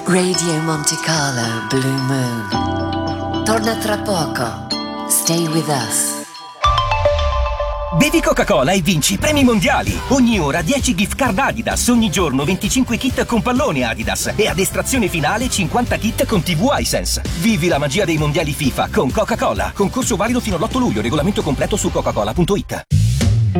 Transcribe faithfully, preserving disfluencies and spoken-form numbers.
Radio Monte Carlo Blue Moon. Torna tra poco. Stay with us. Bevi Coca-Cola e vinci premi mondiali. Ogni ora dieci gift card Adidas, ogni giorno venticinque kit con pallone Adidas e ad estrazione finale cinquanta kit con tivù iSense. Vivi la magia dei mondiali FIFA con Coca-Cola. Concorso valido fino all'otto luglio, regolamento completo su coca cola punto it.